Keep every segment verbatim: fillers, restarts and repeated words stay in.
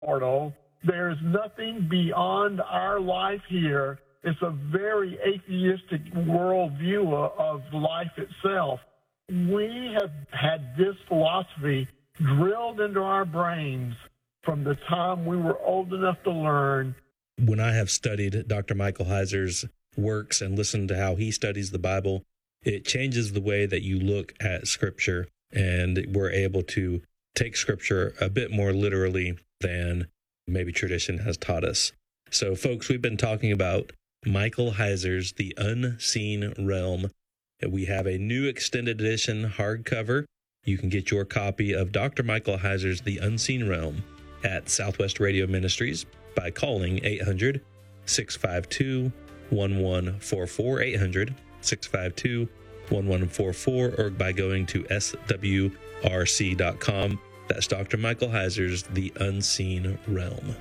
mortal. There's nothing beyond our life here. It's a very atheistic worldview of life itself. We have had this philosophy drilled into our brains from the time we were old enough to learn. When I have studied Doctor Michael Heiser's works and listened to how he studies the Bible, it changes the way that you look at Scripture, and we're able to take Scripture a bit more literally than maybe tradition has taught us. So, folks, we've been talking about Michael Heiser's The Unseen Realm. We have a new extended edition hardcover. You can get your copy of Doctor Michael Heiser's The Unseen Realm at Southwest Radio Ministries by calling eight hundred, six five two, one one four four, eight hundred, six five two, one one four four, or by going to S W R C dot com. That's Doctor Michael Heiser's The Unseen Realm.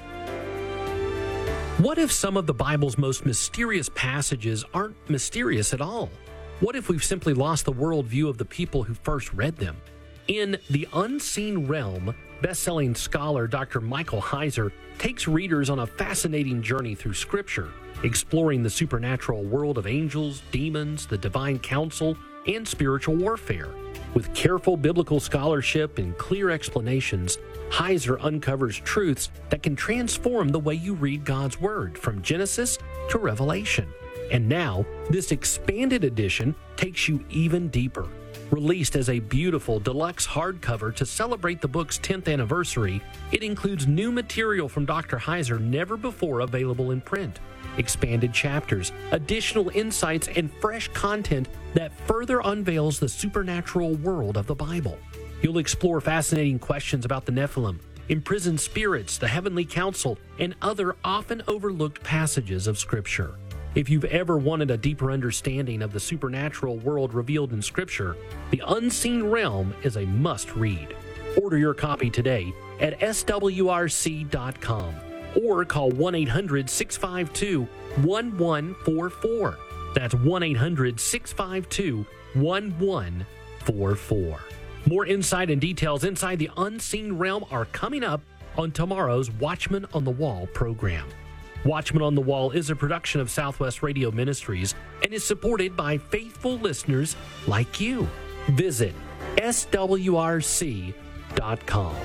What if some of the Bible's most mysterious passages aren't mysterious at all? What if we've simply lost the worldview of the people who first read them? In The Unseen Realm, best-selling scholar Doctor Michael Heiser takes readers on a fascinating journey through Scripture, exploring the supernatural world of angels, demons, the divine council, and spiritual warfare. With careful biblical scholarship and clear explanations, Heiser uncovers truths that can transform the way you read God's Word from Genesis to Revelation. And now, this expanded edition takes you even deeper. Released as a beautiful deluxe hardcover to celebrate the book's tenth anniversary, it includes new material from Doctor Heiser never before available in print, expanded chapters, additional insights, and fresh content that further unveils the supernatural world of the Bible. You'll explore fascinating questions about the Nephilim, imprisoned spirits, the heavenly council, and other often overlooked passages of Scripture. If you've ever wanted a deeper understanding of the supernatural world revealed in Scripture, The Unseen Realm is a must-read. Order your copy today at S W R C dot com or call one eight hundred, six five two, one one four four. That's one eight hundred, six five two, one one four four. More insight and details inside The Unseen Realm are coming up on tomorrow's Watchman on the Wall program. Watchman on the Wall is a production of Southwest Radio Ministries and is supported by faithful listeners like you. Visit S W R C dot com.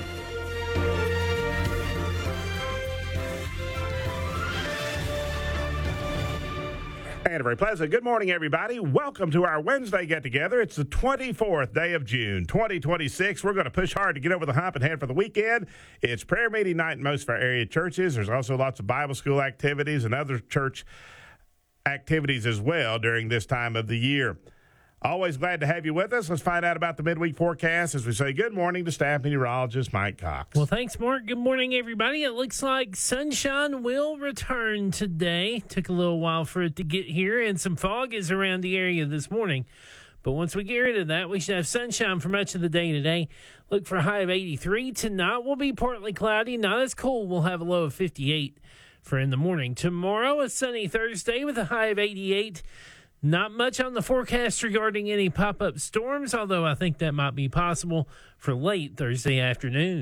And a very pleasant good morning, everybody. Welcome to our Wednesday get-together. It's the twenty-fourth day of June, twenty twenty-six. We're going to push hard to get over the hump and head for the weekend. It's prayer meeting night in most of our area churches. There's also lots of Bible school activities and other church activities as well during this time of the year. Always glad to have you with us. Let's find out about the midweek forecast as we say good morning to staff meteorologist Mike Cox. Well, thanks, Mark. Good morning, everybody. It looks like sunshine will return today. Took a little while for it to get here, and some fog is around the area this morning. But once we get rid of that, we should have sunshine for much of the day today. Look for a high of eighty-three. Tonight will be partly cloudy, not as cold. We'll have a low of fifty-eight for in the morning. Tomorrow, a sunny Thursday with a high of eighty-eight. Not much on the forecast regarding any pop-up storms, although I think that might be possible for late Thursday afternoon.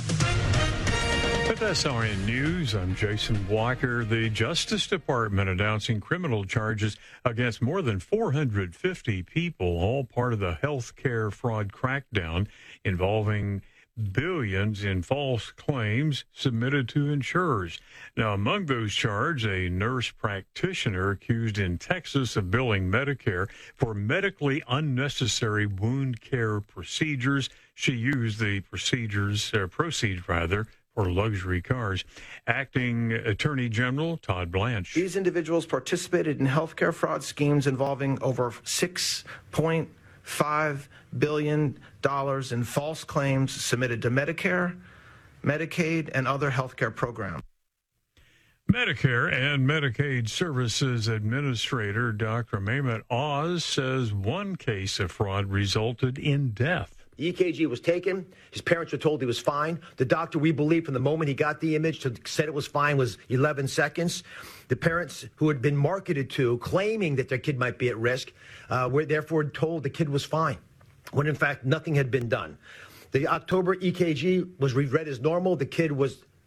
With S R N News, I'm Jason Walker. The Justice Department announcing criminal charges against more than four hundred fifty people, all part of the healthcare fraud crackdown involving billions in false claims submitted to insurers. Now, among those charged, a nurse practitioner accused in Texas of billing Medicare for medically unnecessary wound care procedures. She used the procedures, uh, proceeds rather, for luxury cars. Acting Attorney General Todd Blanche. These individuals participated in healthcare fraud schemes involving over six point five billion dollars in false claims submitted to Medicare, Medicaid, and other healthcare programs. Medicare and Medicaid Services Administrator Doctor Mehmet Oz says one case of fraud resulted in death. The E K G was taken. His parents were told he was fine. The doctor, we believe, from the moment he got the image to said it was fine was eleven seconds. The parents who had been marketed to, claiming that their kid might be at risk, uh, were therefore told the kid was fine, when in fact nothing had been done. The October E K G was read as normal. The kid was